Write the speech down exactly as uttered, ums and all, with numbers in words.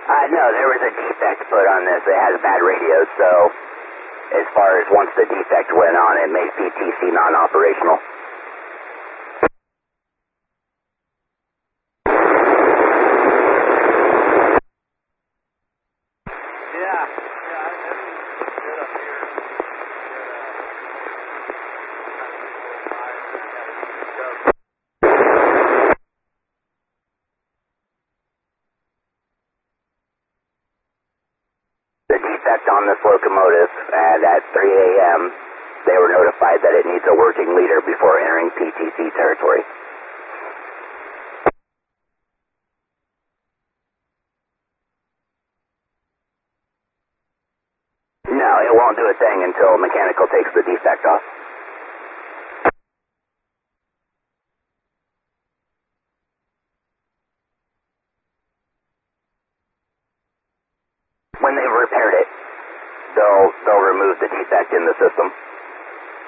Uh, no, there was a defect put on this. It has a bad radio, so as far as once the defect went on, it made P T C non-operational. On this locomotive, and at three A M they were notified that it needs a working leader before entering P T C territory. No, it won't do a thing until mechanical takes the defect off. When they've repaired it, they'll they'll remove the defect in the system.